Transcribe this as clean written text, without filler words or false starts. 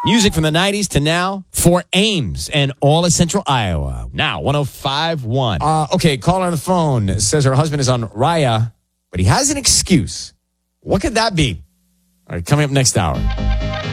Music from the 90s to now for Ames and all of Central Iowa. Now, 105.1. Okay, caller on the phone says her husband is on Raya, but he has an excuse. What could that be? All right, coming up next hour.